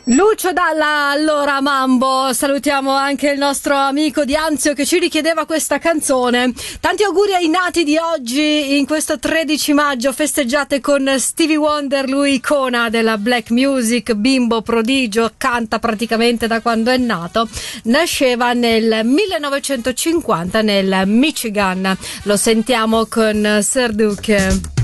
Lucio Dalla, allora Mambo, salutiamo anche il nostro amico Dianzio che ci richiedeva questa canzone. Tanti auguri ai nati di oggi in questo 13 maggio, festeggiate con Stevie Wonder, lui icona della black music, bimbo prodigio, canta praticamente da quando è nato. Nasceva nel 1950 nel Michigan. Lo sentiamo con Sir Duke.